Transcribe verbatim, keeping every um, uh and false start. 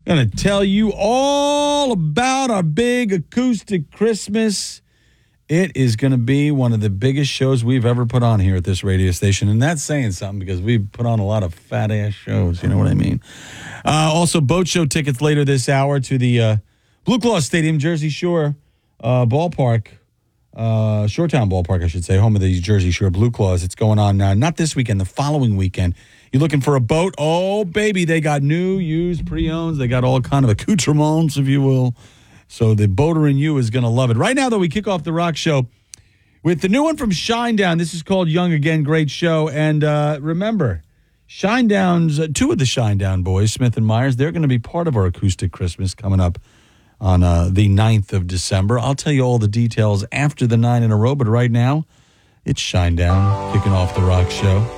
Going to tell you all about our big acoustic Christmas. It is going to be one of the biggest shows we've ever put on here at this radio station. And that's saying something because we've put on a lot of fat-ass shows. You know what I mean? Uh, also, boat show tickets later this hour to the uh, Blue Claw Stadium, Jersey Shore uh, Ballpark. Uh, Shoretown Ballpark, I should say, home of the Jersey Shore Blue Claws. It's going on uh, not this weekend, the following weekend. You're looking for a boat? Oh, baby, they got new, used, pre-owns. They got all kind of accoutrements, if you will. So the boater in you is going to love it. Right now, though, we kick off the rock show with the new one from Shinedown. This is called Young Again. Great show. And uh, remember, Shinedown's, uh, two of the Shinedown boys, Smith and Myers, they're going to be part of our acoustic Christmas coming up on uh, the ninth of December. I'll tell you all the details after the nine in a row, but right now, it's Shinedown kicking off the rock show.